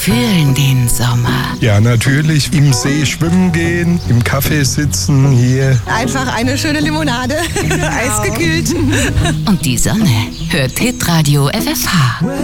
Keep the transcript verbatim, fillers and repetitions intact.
fühlen den Sommer. Ja, natürlich. Im See schwimmen gehen, im Café sitzen, hier. Einfach eine schöne Limonade, eisgekühlt. Und die Sonne hört Hitradio F F H.